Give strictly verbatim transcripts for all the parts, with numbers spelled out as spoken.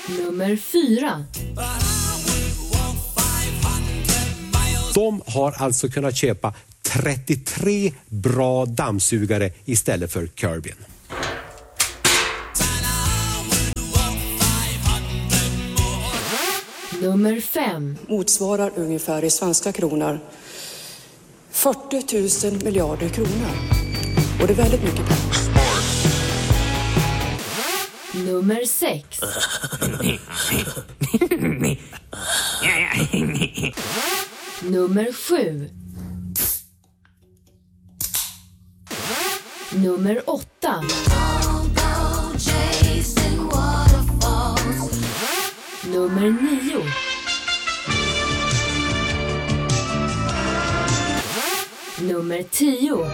Nummer fyra. De har alltså kunnat köpa trettiotre bra dammsugare istället för Kirbyn. Nummer fem. Motsvarar ungefär i svenska kronor fyrtio tusen miljarder kronor. Och det är väldigt mycket pengar. Nummer sex. Nummer sju. Nummer åtta. Nummer nio. Nummer tio.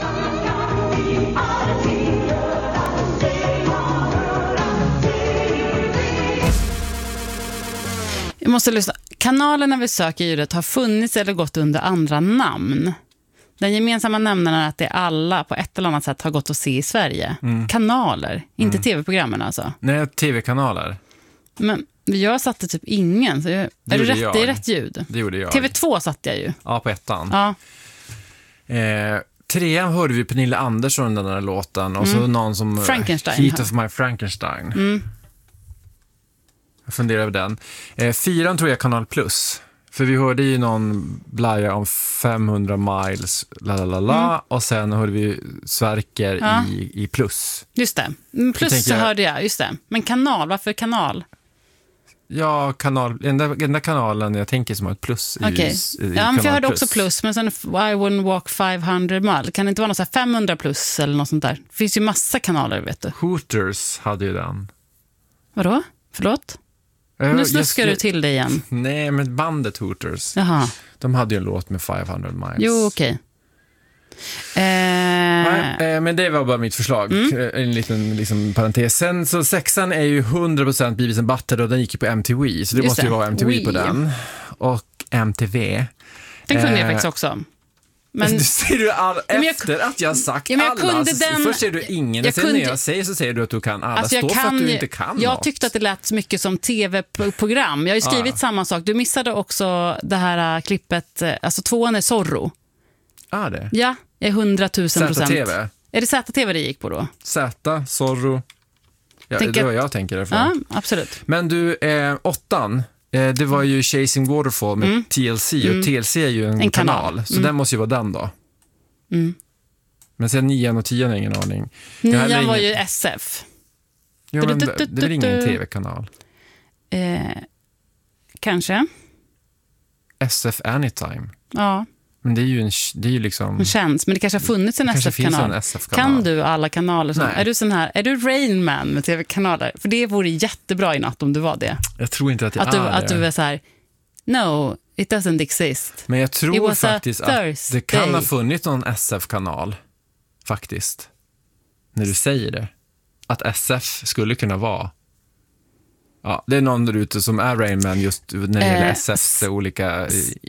Jag måste lyssna. Kanalerna vi söker ljudet har funnits eller gått under andra namn. Den gemensamma nämnaren är att det alla på ett eller annat sätt har gått att se i Sverige. Mm. Kanaler, inte mm. tv-programmen alltså. Nej, tv-kanaler. Men jag satte typ ingen. Så jag, är du rätt? Jag. Det är rätt ljud. Det gjorde jag. T V två satte jag ju. Ja, på ettan. Ja. Eh, trean hörde vi Pernilla Andersson den där låten. Och mm. så någon som... Frankenstein. Heat of my Frankenstein. Mm. Jag funderar över den. Eh, fyran tror jag Kanal Plus. För vi hörde ju någon blaja om femhundra miles lalalala, mm. och sen hörde vi Sverker ja. i, i Plus. Just det. Plus så jag, hörde jag, just det. Men kanal, varför kanal? Ja, kanal, enda, enda kanalen jag tänker som har ett plus i, okay. i, i ja, för jag hörde plus. också plus, men sen I wouldn't walk femhundra miles. Kan det inte vara något så här femhundra plus eller något sånt där? Det finns ju massa kanaler, vet du. Hooters hade ju den. Vadå? Förlåt? Uh, nu snuskar jag, du till dig igen. Nej, men bandet Hooters. Jaha. De hade ju en låt med femhundra miles. Jo, okej. Okay. Eh... Nej, eh, men det var bara mitt förslag. Mm. En liten liksom, parentes. Sen så sexan är ju hundra procent Beavis and Butthead och den gick ju på M T V. Så det Just måste det. ju vara M T V Wii. på den. Och M T V. Den kunde eh... jag faktiskt också. Men... Du ser du all... jag... efter att jag har sagt ja, jag alla. Den... Först säger du ingen. Jag sen kunde... när jag säger så säger du att du kan alla. Alltså, Stå kan... för att du inte kan Jag något. tyckte att det lät så mycket som tv-program. Jag har ju skrivit ah. samma sak. Du missade också det här uh, klippet. Uh, alltså tvåan är Zorro. Ja, ah, det. Ja, jag är hundratusen procent. Z T V. Är det Z T V det gick på då? Z, Zorro. Ja, tänker... det är vad jag tänker därifrån. Ja, absolut. Men du, eh, åttan. Det var ju Chasing Waterfall med mm. T L C. Och mm. T L C är ju en, en kanal. kanal. Så mm. den måste ju vara den då. Mm. Men sen nian och tian är ingen aning. Nian ingen... var ju S F. Ja, men det, det är väl ingen tv-kanal? Eh, kanske. S F Anytime. Ja. Men det är ju en, det är ju liksom... Det känns, men det kanske har funnits en S F-kanal. En S F-kanal. Kan du alla kanaler? Som, är du sån här, är du Rain Man med tv-kanaler? För det vore jättebra i natt om du var det. Jag tror inte att jag att du, är Att du är så här, no, it doesn't exist. Men jag tror faktiskt att det kan ha funnits någon S F-kanal. Faktiskt. När du säger det. Att S F skulle kunna vara... Ja, det är någon där ute som är Rain Man just när det gäller eh, S Fs olika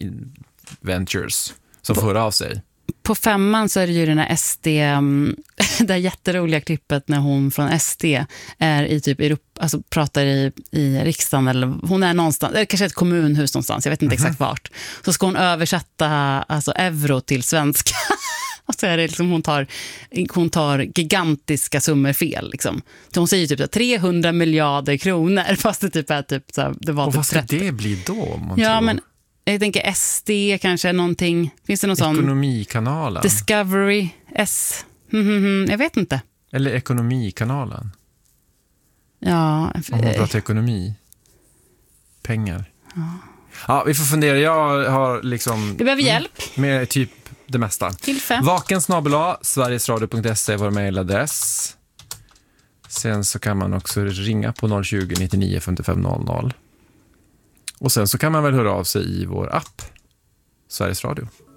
ventures som får av sig. På femman så är det ju den här S D, det där jätteroliga klippet när hon från S D är i typ Europa, alltså pratar i, i riksdagen, eller hon är någonstans, eller kanske ett kommunhus någonstans, jag vet inte exakt vart. Så ska hon översätta alltså euro till svenska. Och så är det liksom, hon tar, hon tar gigantiska summor fel liksom. Så hon säger typ trehundra miljarder kronor, fast det typ är typ så det var. Och typ vad ska trettio. Det bli då? Ja, men jag tänker S D kanske någonting. Finns det någon sån? Ekonomikanalen. Discovery S. Mm, mm, mm, jag vet inte. Eller ekonomikanalen. Ja. Om man pratar ekonomi. Pengar. Ja. Ja, vi får fundera. Jag har liksom... Vi behöver hjälp. Med typ det mesta. Vaken snabel-a, sverigesradio punkt se är vår mejladress. Sen så kan man också ringa på noll tjugo, nittionio, femtiofem noll noll. Och sen så kan man väl höra av sig i vår app Sveriges Radio.